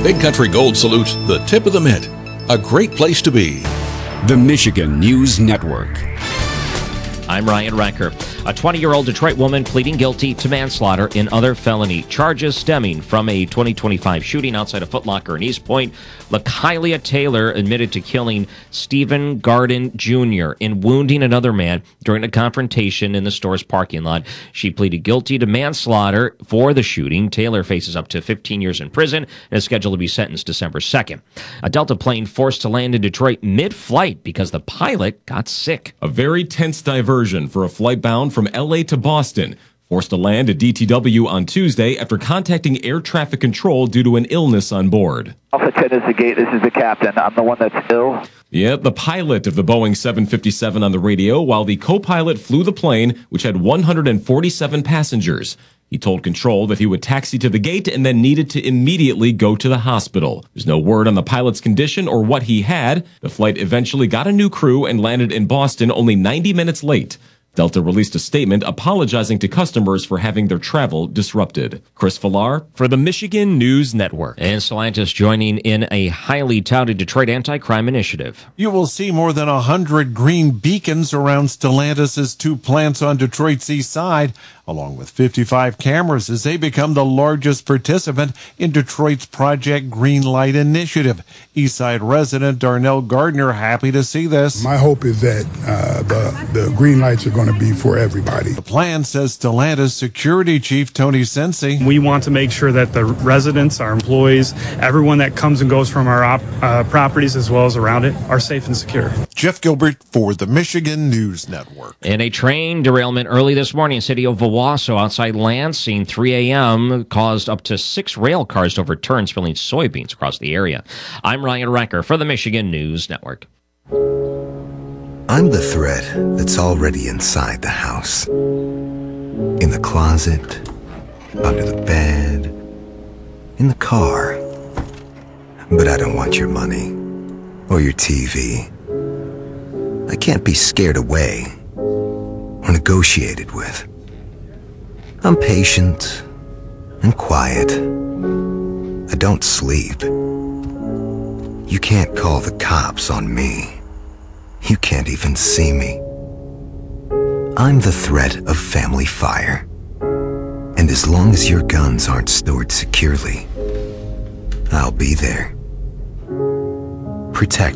Big Country Gold salutes the tip of the mitt. A great place to be. The Michigan News Network. I'm Ryan Recker. A 20-year-old Detroit woman pleading guilty to manslaughter in other felony charges stemming from a 2025 shooting outside a Foot Locker in East Point. LaKylia Taylor admitted to killing Stephen Garden Jr. and wounding another man during a confrontation in the store's parking lot. She pleaded guilty to manslaughter for the shooting. Taylor faces up to 15 years in prison and is scheduled to be sentenced December 2nd. A Delta plane forced to land in Detroit mid-flight because the pilot got sick. A very tense diversion for a flight bound from L.A. to Boston. Forced to land at DTW on Tuesday after contacting air traffic control due to an illness on board. Alpha 10 is the gate. This is the captain. I'm the one that's ill. Yeah, the pilot of the Boeing 757 on the radio, while the co-pilot flew the plane, which had 147 passengers. He told control that he would taxi to the gate and then needed to immediately go to the hospital. There's no word on the pilot's condition or what he had. The flight eventually got a new crew and landed in Boston only 90 minutes late. Delta released a statement apologizing to customers for having their travel disrupted. Chris Villar for the Michigan News Network. And Stellantis joining in a highly touted Detroit anti-crime initiative. You will see more than 100 green beacons around Stellantis' two plants on Detroit's east side, along with 55 cameras as they become the largest participant in Detroit's Project Green Light initiative. Eastside resident Darnell Gardner happy to see this. My hope is that the green lights are going to be for everybody. The plan, says Stellantis Security Chief Tony Sensi. We want to make sure that the residents, our employees, everyone that comes and goes from our properties as well as around it are safe and secure. Jeff Gilbert for the Michigan News Network. In a train derailment early this morning in the city of Owasso outside Lansing, 3 a.m., caused up to 6 rail cars to overturn, spilling soybeans across the area. I'm Ryan Recker for the Michigan News Network. I'm the thread that's already inside the house. In the closet, under the bed, in the car. But I don't want your money or your TV. I can't be scared away or negotiated with. I'm patient and quiet. I don't sleep. You can't call the cops on me. You can't even see me. I'm the threat of family fire. And as long as your guns aren't stored securely, I'll be there. Protect